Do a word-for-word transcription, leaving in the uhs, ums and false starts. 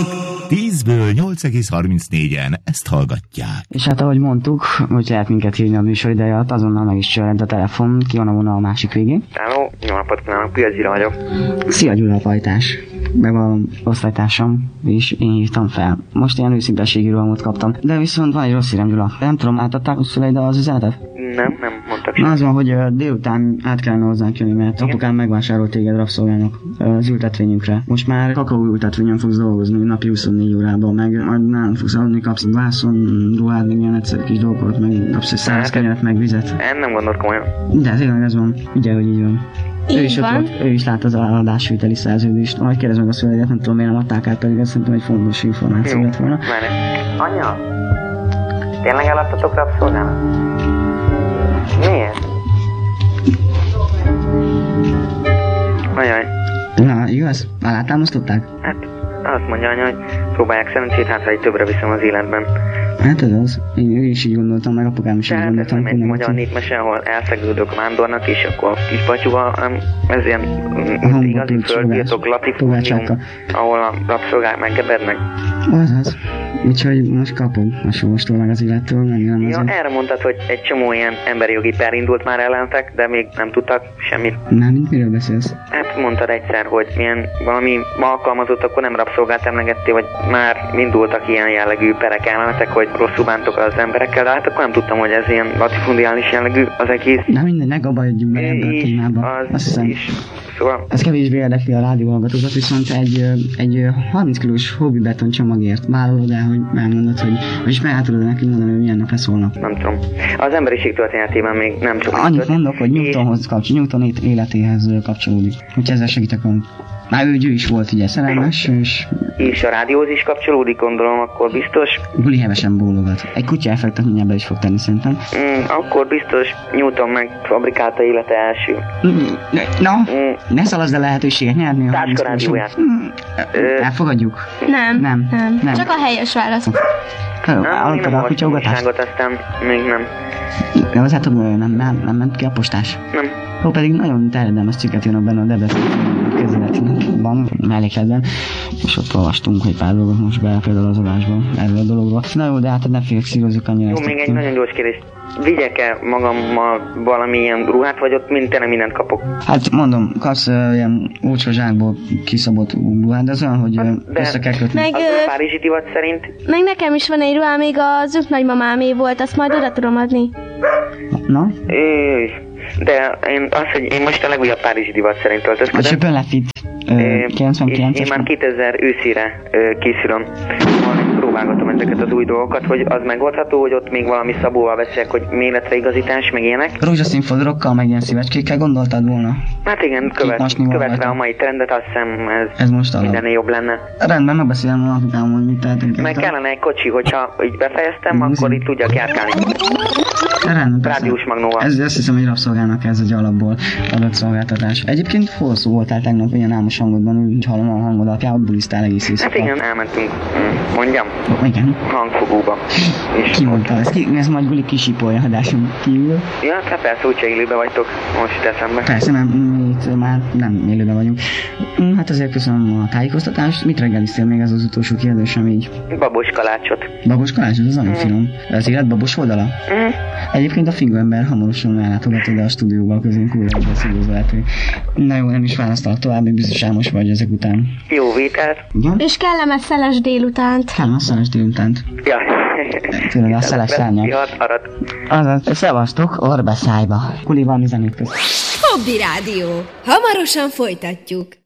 hallgatók! tízből nyolc egész harmincnégyen ezt hallgatják. És hát ahogy mondtuk, hogy lehet minket hívni a műsor ideje alatt, azonnal meg is csörrent a telefon, ki van a vonal a másik végén. Hello, jó napot kívánok, Pia Gyula vagyok. Szia Gyula, Pajtás. Meg a osztálytársam, és én hívtam fel. Most ilyen őszintességi rohamot kaptam. De viszont van egy rossz hírem, Gyula. Nem tudom, átadták a szüleid az üzenetet? Nem, nem mondtak sem. Na az van, hogy uh, délután át kellene hozzánk jönni, mert igen, apukám megvásárolt téged rabszolgának uh, az ültetvényünkre. Most már kakaó ültetvényen fogsz dolgozni napi huszonnégy órában, meg majd nálunk fogsz aludni, kapsz vászon, ruhád, meg ilyen egyszerű kis dolgokat, meg kapsz egy száraz kenyeret, meg vizet. Én nem gondolt komolyan. De tényleg ez van, ugye, hogy így van. Így ő is van. Ott volt, ő is látta az adásvételi szerződést. Majd kérdezd meg a szüleidet, nem tudom, miért nem adták át, pedig ez szerintem egy fontos információ lett volna. Anya, tényleg eladtatok rabszolgának? Miért? Ajaj. Na, igaz? Alátámasztották? Hát azt mondja anya, hogy próbálják szerencsét, hát ha egy többre viszem az életben. Hát ez az. Én, én is így gondoltam, meg apukám is így gondoltam. Tehát ez nem egy magyar népmese, ahol elszegődök a vándornak, és akkor kis batyuval, ez ilyen igazi földbirtok latifundium, ahol a rabszolgák meggebednek. Azaz. Úgyhogy most kapod a sóstól meg az illettől, meg nem ja, erre mondtad, hogy egy csomó ilyen emberi jogi per indult már ellentek, de még nem tudtak semmit. Mármint miről beszélsz? Hát mondtad egyszer, hogy milyen valami alkalmazott, akkor nem rabszolgát emlegettél, vagy már indultak ilyen jellegű perek ellenetek, hogy rosszul bántok az emberekkel, de hát akkor nem tudtam, hogy ez ilyen latifundiális jellegű az egész. Na mindegy, ne gabajodjunk bele ebbe a témába. Az azt hiszem, is. Szóval... ez kevésbé érdekli a rádióhallgatókat, viszont egy, egy harminc kilós hobbi beton csomagért vállalod el, hogy elmondod, hogy és meg át tudod neki mondani, hogy milyen nap lesz holnap. Nem tudom. Az emberiség történetében még nem csak... Annyit mondok, hogy Newtonhoz kapcsolódik, Newton életéhez kapcsolódik. Úgyhogy ezzel segítek, hogy már ő, ő is volt ugye szerelmes, és... És a rádióhoz is kapcsolódik, gondolom, akkor biztos. Guli hevesen bólogat. Egy kutya effektet mindjárt be is fog tenni, szerintem. Mm, akkor biztos Newton megfabrikálta élete első. Mm, na, mm. ne szalaszd a lehetőséget nyerni. Táska rádióját. Mm, elfogadjuk? Nem, nem, nem, nem. Csak a helyes válasz. Hallottam a kutyaugatást? Aztán még nem. Nem, az hát nem, nem, nem ment ki a postás? Nem. Ó, pedig nagyon terjedelmes cikket írnak benne a Debrecen közéletben, mellékletben, és ott olvastunk egy pár dolgot most be, például az adásban erről a dologról. Na jó, de hát ne félexírozzuk annyira. Jó, még egy nagyon gyors kérdés. Vigyek-e magammal valamilyen ruhát, vagy ott minden mindent kapok? Hát mondom, kapsz uh, ilyen olcsó zsákból kiszabott ruhát, de az olyan, hogy uh, össze kell kötni. Meg, az a párizsi divat szerint? Meg nekem is van egy ruhám, még az ők nagymamámé volt, azt majd oda tudom adni. Na? Éj. De én azt, hogy én most a legújabb párizsi divat szerint öltözködöm. A Csöpön Lefit kilencvenkilences. Én már kétezer őszére készülöm. Próbálgatom ezeket az új dolgokat, hogy az megoldható, hogy ott még valami szabóval veszek, hogy méretre igazítás, meg ilyenek. Rózsaszín fodrokkal, meg ilyen szívecskékkel gondoltad volna? Hát igen, követ, követve a mai trendet, azt hiszem ez, ez most mindennél jobb lenne. Rendben, megbeszélem a apukám, hogy mit tehetünk. Meg kellene egy kocsi, hogyha így befejeztem, mm, akkor itt tudjak járkálni. Rendben, rádiós magnóval. Ez azt hiszem, hogy rabszolgának ez egy alapból adott szolgáltatás. Egyébként hol szó voltál tegnap ilyen álmos hangodban, úgy hallom a hangod alapján, bulisztál egész éjszaka. Hát igen, elmentünk, mondjam, igen. hangfogóba. Ki mondta ezt? Ki, ez majd Guli kisipolja adáson kívül. Ja, hát persze, úgyse élőbe vagytok, most eszembe. Persze, mert mi itt már nem élőbe vagyunk. Hát azért köszönöm a tájékoztatást. Mit reggeliztél még, ez az utolsó kérdésem így? Babos kalácsot. Babos kalácsot, az nagyon mm. finom. Az élet babos oldala? Mm. Egyébként a Fingoember hamarosan ellátogatod a stúdióval közénk újra egy beszélőzőlető. Na jó, nem is választalak tovább, még biztos álmos vagy ezek után. Jó vételt. Igen? És kellemes szeles délutánt. Kellemes szeles délutánt. Ja. Tőle a szeles szárnyak. Azaz, szevasztok, orba szájba. Kuli, valami zenét köz. Hobby Rádió. Hamarosan folytatjuk.